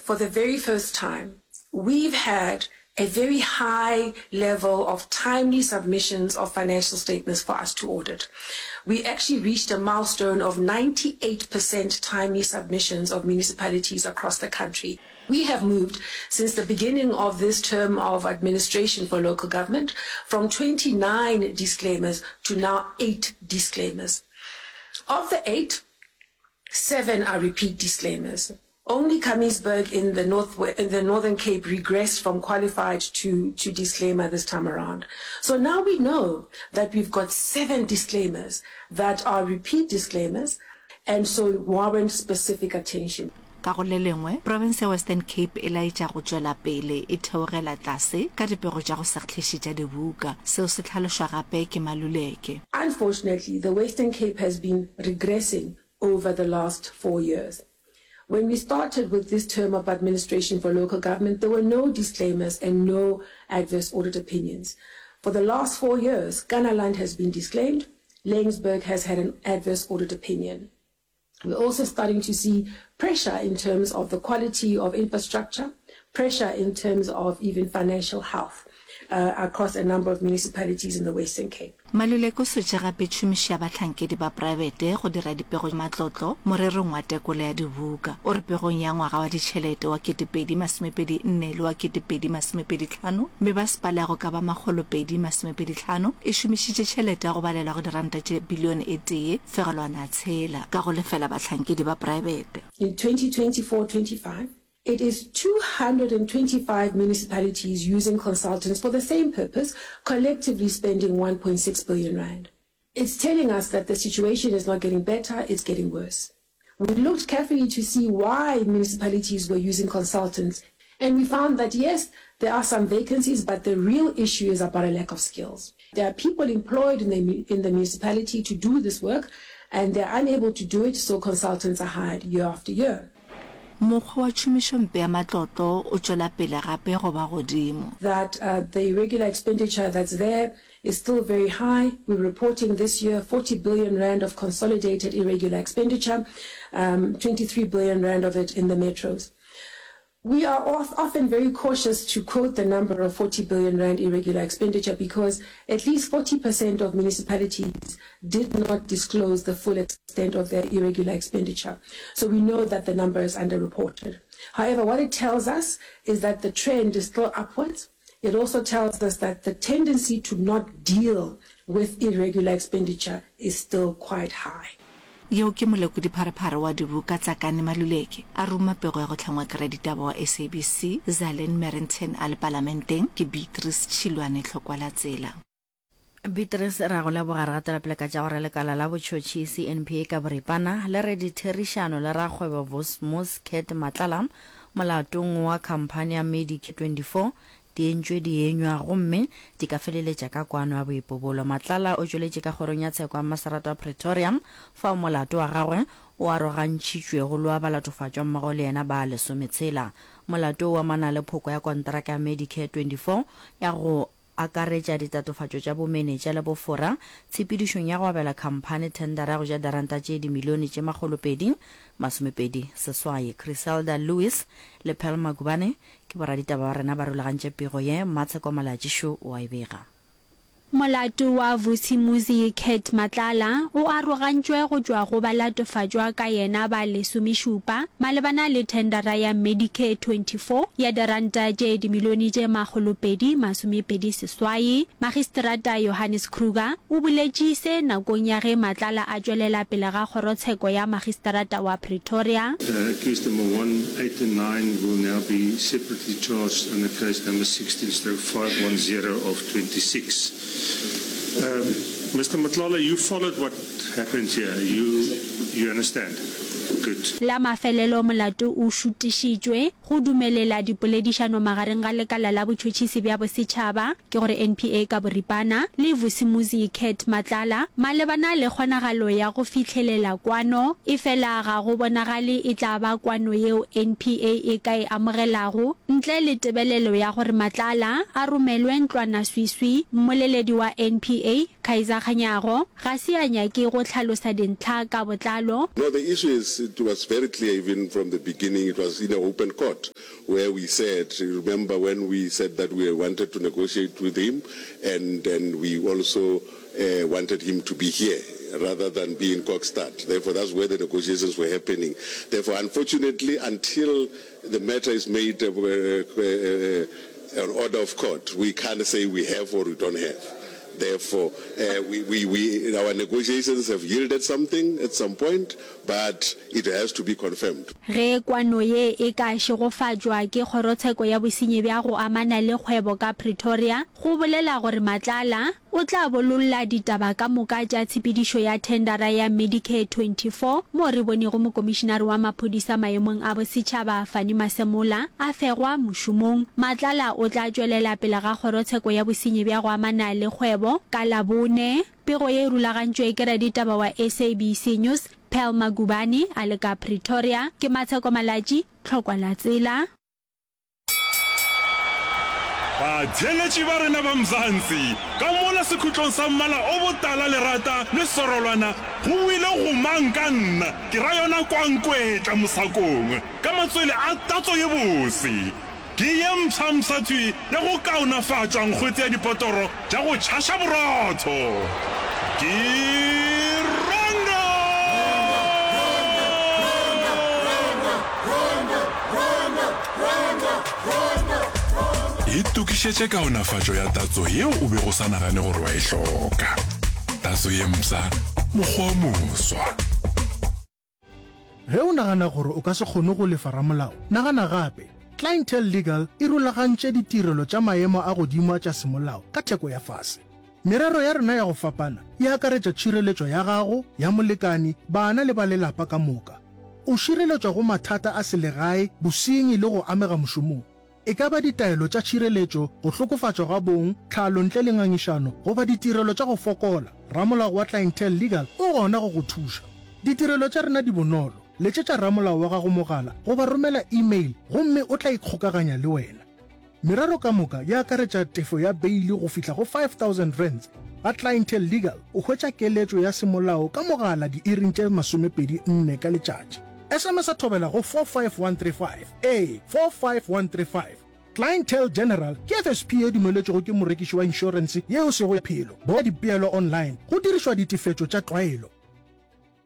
for the very first time, we've had a very high level of timely submissions of financial statements for us to audit. We actually reached a milestone of 98% timely submissions of municipalities across the country. We have moved since the beginning of this term of administration for local government from 29 disclaimers to now 8 disclaimers. Of the 8, 7 are repeat disclaimers. Only Kamiesberg in the Northern Cape regressed from qualified to disclaimer this time around. So now we know that we've got 7 disclaimers that are repeat disclaimers and so warrant specific attention. Ka go le lengwe province ya Western Cape e laitša go tšwela pele e theogela tlase ka dipego tša go sekgehliša dibuka seo se tlhaloswa gape ke Maluleke. Unfortunately, the Western Cape has been regressing over the last 4 years. When we started with this term of administration for local government, there were no disclaimers and no adverse audit opinions. For the last 4 years, Ghanaland has been disclaimed. Laingsburg has had an adverse audit opinion. We're also starting to see pressure in terms of the quality of infrastructure, pressure in terms of even financial health across a number of municipalities in the Western Cape. Maluleke o swetše gape tšhomišo ya batlhankedi ba private go dira dipego matlotlo morerong wa tekolo ya dibuka o re pegong ya ngwaga wa ditšhelete wa 2024 le wa 2025 mme masepala ya go ka ba 225 e šomišitše tšhelete ya go balela go diranta tše bilione e tee fegelwana tshela ka go lefela batlhankedi ba private. In 2024-25, it is 225 municipalities using consultants for the same purpose, collectively spending 1.6 billion rand. It's telling us that the situation is not getting better, it's getting worse. We looked carefully to see why municipalities were using consultants, and we found that yes, there are some vacancies, but the real issue is about a lack of skills. There are people employed in the municipality to do this work, and they're unable to do it, so consultants are hired year after year. That the irregular expenditure that's there is still very high. We're reporting this year 40 billion rand of consolidated irregular expenditure, 23 billion rand of it in the metros. We are often very cautious to quote the number of 40 billion rand irregular expenditure because at least 40% of municipalities did not disclose the full extent of their irregular expenditure. So we know that the number is underreported. However, what it tells us is that the trend is still upwards. It also tells us that the tendency to not deal with irregular expenditure is still quite high. Yo ke molekodi pharapara wa dibuka tsa Kane Maluleke a ruma pego ya go tlhangwa credit wa SABC Zalen Merrington al parlamenteng ke Beatrice Chilwane tlhokwala tsela. Beatrice ra go la bogare ga tla ka tša gore lekala la botšhotšhisi NPA ka boripana le re ditherišano le ragwebo Vosmos Cat Matlala molatong wa campaign ya Medicare 24 di entšwe di enywa gomme di ka feleletša ka kwano ya boipobolo. Matlala o tšweletše ka kgorong ya tsheko ya Masarata wa Pretoria fa molato wa gagwe o arogantšitšwe go lwa balatofatšwa mmogo le yena ba lesometshela. Molato wa mana le phoko ya kontraka ya Medicare 24 ya go akaretša ditatofatšo tša bomenetša le bofora tshepedišong ya go abela khamphane tendera go ja daranta tše dimilione tše 220 Criselda Lewis le Pel Magubane ke boraditaba ba rena ba rulagantše pego ye Matsheko Malatšisho o a e bega. Molato wa Vusimuzi Cat Matlala o arogantšwe go tšwa go balatofatšwa ka yena ba lesomešupa malebana le tendera ya Medicare 24 ya daranta tše dimilione tše 220 Magistrata Johannes Kruger o boletše se nakong ya ge Matlala a tšwelela pele ga kgorotsheko ya Magistrata wa Pretoria. Case number 1, 8 and 9 will now be separately charged under case number 16/510 of 26. Mr. Matlala, you followed what happened here. You understand? Good. La mafelelo molato o šutišitšwe go dumelela dipoledišano magareng ga lekala la botšhotšhisi bja bosetšhaba ke gore NPA ka boripana le Vusimuzi Cat Matlala malebana le kgonagalo ya go fitlhelela kwano e fela ga go bonagale e tla ba kwano yeo NPA e ka e amogelago ntle le tebelelo ya gore Matlala a romelwe ntlwana swiswi mmoleledi wa NPA Kaiza Khanyago ga se a nyake go tlhalosa dintlha ka botlalo. No, the issue is it was very clear even from the beginning. It was in an open court. where we said, remember when we said that we wanted to negotiate with him, and we also wanted him to be here rather than be in Kokstad. Therefore, that's where the negotiations were happening. Therefore, unfortunately, until the matter is made an order of court, we can't say we have or we don't have. Therefore, our negotiations have yielded something at some point, but it has to be confirmed. Ge kwano ye e ka shegofajwa ke kgorotsheko ya bosenyi bja go amana le kgwebo ka Pretoria, go bolela gore Matlala o tla bololla ditaba ka moka tša tshepedišo ya tendera ya Medicare 24 mo re bonego mokomišenare wa maphodisa maemong a bosetšhaba Fani Masemola a fegwa mošomong. Matlala o tla tšwelela pele ga kgorotsheko ya bosenyi bja go amana le kgwebo ka Labone. Pego ye rulagantšwe ke raditaba wa SABC News Pearl Magubane a le ka Pretoria. Ke Matsheko Malaji, Tlhokwa la Tsela. Batheletši ba rena ba Mzansi ka mola sekhutlong sa mmala o botala lerata le sorolwana go wile go mang ka nna ke ra yona kwankwetla mosakong ka matswele a tatso ye bose ke ye mpshamsathwi le go kaonafatšwa nkgwetse ya dipotoro tša go tšhaša borotho ke itukišetše kaonafatšo ya tatso yeo o be go sa nagane gore wa e hloka. Tatso ye mpsa mokgwa o moswa. Ge o nagana gore o ka se kgone go lefa ramolao, nagana gape. Clientele Legal e rulagantše ditirelo tša maemo a godimo tša semolao ka theko ya fase. Merero ya rena ya go fapana e akaretša tšhireletšo ya gago, ya molekani, bana le ba lelapa ka moka. O šireletšwa go mathata a selegae, bosenyi le go amega mošomong. E ka ba ditaelo tša tšhireletšo, go hlokofatšwa ga bong, tlhalo ntle le ngangišano, go ba ditirelo tša go fokola. Ramolao wa Clientele Legal o gona go go thuša. Ditirelo tša rena di bonolo. Letšetša ramolao wa gago mogala go ba romela email gomme o tla ikgokaganya le wena. Merero ka moka ya akaretša tefo ya beili go fihla go 5,000 rands. Ga Clientele Legal o hwetša keletšo ya semolao ka mogala di iring tše 24 ka letšatši. SMS a thobela go 45135 45135. Clientele General ke FSP e dumeletšego ke morekiši wa insurance yeo se go phelo. Bona dipeelo online go dirišwa ditefetšo tša tlwaelo.